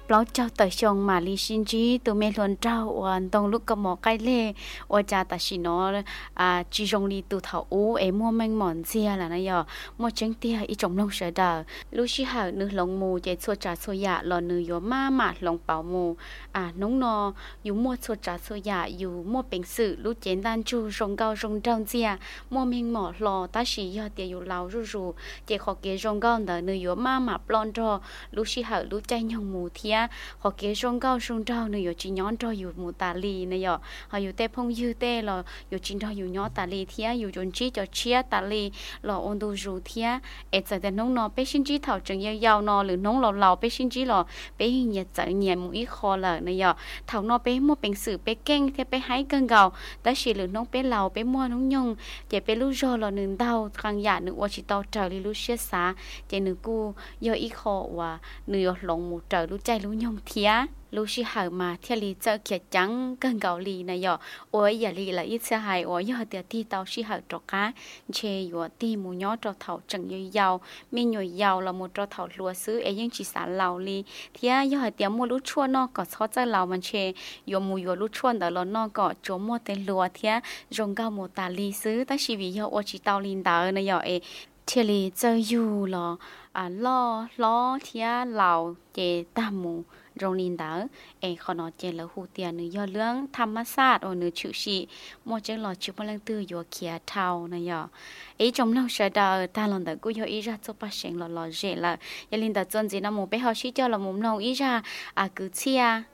bảo cháu tới xong mà lý xin chí tụi mình luôn trao tông lúc có một cái lệ cha ta chỉ nó chỉ dùng đi từ thảo ú em mua mang mòn xe là này giờ mua trứng tia ít trong lông sợi đờ lúc xí hở nửa lông mù chạy xua trà xua dạ lò nửa gió ma mạt lông bảo mù nóng nò dù mua xua trà xua dạ dù mua bánh sự lúc chén đan chu rong cao rong trăng xe mua mình mỏ lò ta chỉ giờ tia dù lao rù rù chạy khó kế rong cao đờ nửa gió ma mạt blond cho lúc xí hở lúc chạy nhông mù thia họ kế rong cao rong trâu nửa gió chỉ nhón cho dù mù tà lì này giờ họ dù tê phong dư tê là dù chính cho dù nhó tà lì thia dù chọn chi cho chia tà lì là ôn đồ rù thia et giờ nông nó bé xin chi thảo trường giàu nó lửa nông lò bé xin chi lò bé nhiệt giờ nhiệt mũi kho là này giờ thảo nó bé mua bánh sữa bé canh thế bé hái cơn gạo đã chỉ lửa nông bé lào bé mua nông nhung để bé lú rô là nương đau khang dạ nương qua chỉ tàu trời đi lú xé xá để nương cu giờ ít kho và nương lồng một trời lú chay lú nhung thia lúc xí hở mà theo lý cho kia trắng cơn gạo lì này giờ ôi giờ lì là ít xe hài ôi giờ tiệt ti tàu xí hở trọ cá chê vừa ti mù nhó trọ thảo chẳng như giàu mi nhồi giàu là một trọ thảo lúa xứ ấy nhưng chỉ xả lào lì thì giờ tiệt mua lúa chua nó có xót ra lào mà chê vừa mù vừa lúa chua đó là nó có chỗ mua tên lúa thì rong cao một tà lì xứ ta chỉ vì giờ ôi chỉ tàu lìn đỡ này giờ ấy theo lý cho dù là lo thì lào chê tam mù rong linh đỡ khó nói chuyện là hụt tiền nữa do lương tham má sát ở nữa chịu sĩ một chân lò chịu bao lần tư do kia thao này giờ ấy trong lâu sẽ đợi ta lần đầu cũng ý ra cho bác sinh lò dễ là giờ linh đỡ chân gì nó một bé họ chỉ cho là một lâu ý ra cứ chia